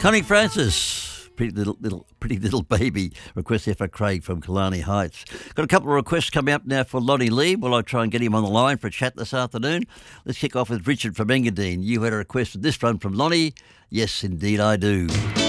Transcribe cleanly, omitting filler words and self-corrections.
Connie Francis, pretty little baby. Request there for Craig from Killarney Heights. Got a couple of requests coming up now for Lonnie Lee. Will I try and get him on the line for a chat this afternoon? Let's kick off with Richard from Engadine. You had a request for this one from Lonnie. Yes, indeed I do.